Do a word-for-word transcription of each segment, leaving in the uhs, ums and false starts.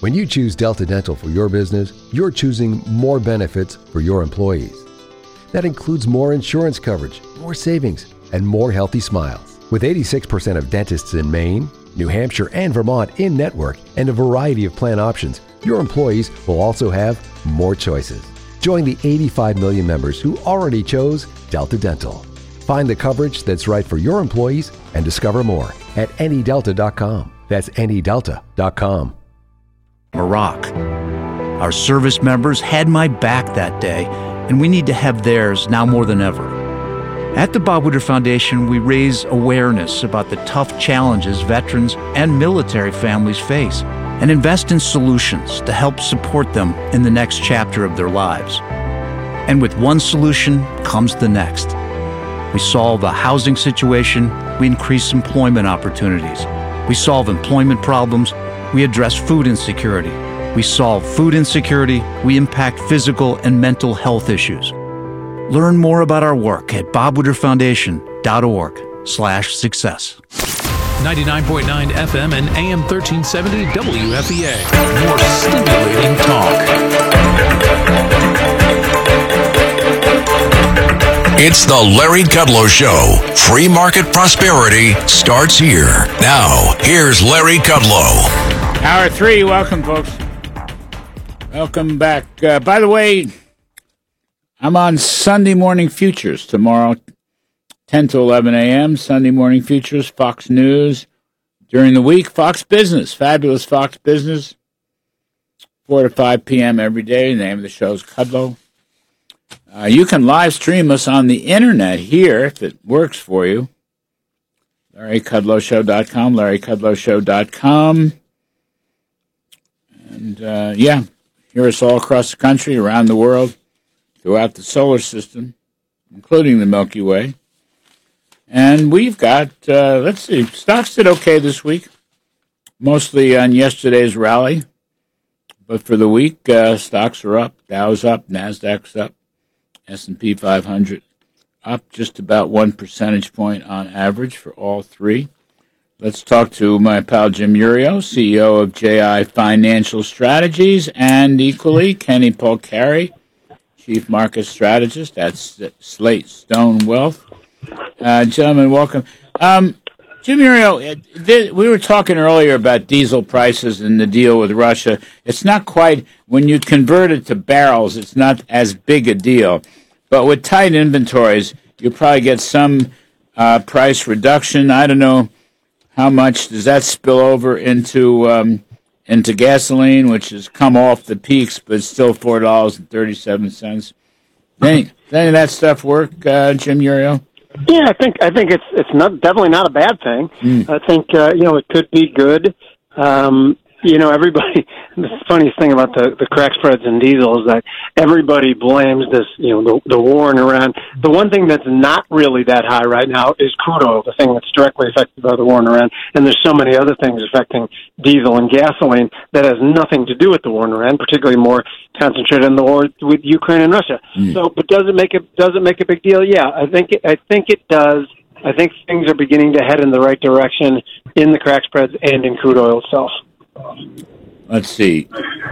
When you choose Delta Dental for your business, you're choosing more benefits for your employees. That includes more insurance coverage, more savings, and more healthy smiles. With eighty-six percent of dentists in Maine, New Hampshire, and Vermont in network, and a variety of plan options, your employees will also have more choices. Join the eighty-five million members who already chose Delta Dental. Find the coverage that's right for your employees and discover more at any delta dot com. That's any delta dot com. Iraq. Our service members had my back that day, and we need to have theirs now more than ever. At the Bob Woodward Foundation, we raise awareness about the tough challenges veterans and military families face and invest in solutions to help support them in the next chapter of their lives. And with one solution comes the next. We solve a housing situation, we increase employment opportunities. We solve employment problems, we address food insecurity. We solve food insecurity, we impact physical and mental health issues. Learn more about our work at bob woodward foundation dot org slash success. ninety-nine point nine F M and A M thirteen seventy W F E A. More stimulating talk. It's the Larry Kudlow Show. Free market prosperity starts here. Now, here's Larry Kudlow. Hour three, welcome, folks. Welcome back. Uh, by the way, I'm on Sunday Morning Futures tomorrow, ten to eleven a.m. Sunday Morning Futures, Fox News. During the week, Fox Business, fabulous Fox Business, four to five p.m. every day. The name of the show is Kudlow. Uh, you can live stream us on the internet here if it works for you. Larry Kudlow Show dot com, Larry Kudlow Show dot com. And, uh, yeah, hear us all across the country, around the world, throughout the solar system, including the Milky Way. And we've got, uh, let's see, stocks did okay this week, mostly on yesterday's rally. But for the week, uh, stocks are up, Dow's up, NASDAQ's up, S and P five hundred up just about one percentage point on average for all three. Let's talk to my pal Jim Iuorio, C E O of J I Financial Strategies, and equally Kenny Polcari, Chief Market Strategist at Slate Stone Wealth. Uh, gentlemen, welcome. Um, Jim Iuorio, we were talking earlier about diesel prices and the deal with Russia. It's not quite, when you convert it to barrels, it's not as big a deal. But with tight inventories, you'll probably get some uh, price reduction. I don't know how much does that spill over into um, into gasoline, which has come off the peaks, but still four dollars and thirty-seven cents. Any, does any of that stuff work, uh, Jim Iuorio? Yeah, I think I think it's it's not definitely not a bad thing. Mm. I think uh, you know it could be good. Um, you know, everybody. The funniest thing about the the crack spreads in diesel is that everybody blames this. You know, the the war in Iran. The one thing that's not really that high right now is crude oil. The thing that's directly affected by the war in Iran, and there's so many other things affecting diesel and gasoline that has nothing to do with the war in Iran. Particularly more concentrated on the war with Ukraine and Russia. Mm. So, but does it make it does it make a big deal? Yeah, I think it, I think it does. I think things are beginning to head in the right direction in the crack spreads and in crude oil itself. Let's see.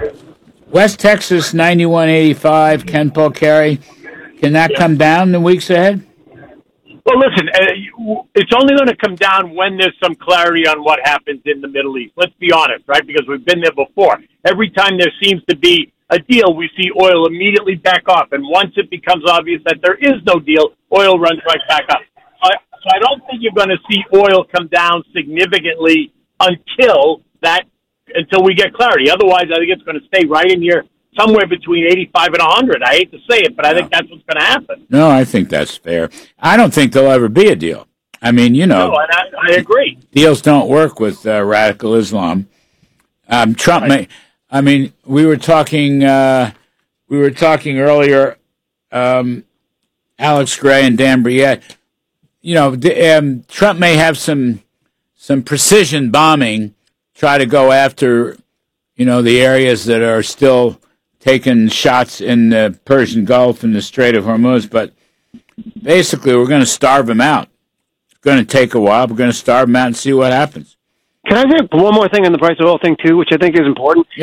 West Texas ninety-one eighty-five. Ken Polcari. Can that yeah. come down in the weeks ahead? Well, listen, uh, it's only going to come down when there's some clarity on what happens in the Middle East. Let's be honest, right? Because we've been there before. Every time there seems to be a deal, we see oil immediately back off. And once it becomes obvious that there is no deal, oil runs right back up. So I, so I don't think you're going to see oil come down significantly until that, until we get clarity. Otherwise, I think it's going to stay right in here somewhere between eighty-five and one hundred. I hate to say it, but I no. think that's what's going to happen. No, I think that's fair. I don't think there'll ever be a deal. I mean, you know. No, and I, I agree. Deals don't work with uh, radical Islam. Um, Trump may... I mean, we were talking. Uh, we were talking earlier. Um, Alex Gray and Dan Briette. You know, um, Trump may have some some precision bombing, try to go after, you know, the areas that are still taking shots in the Persian Gulf and the Strait of Hormuz. But basically, we're going to starve him out. It's going to take a while. We're going to starve him out and see what happens. Can I say one more thing on the price of oil thing, too, which I think is important?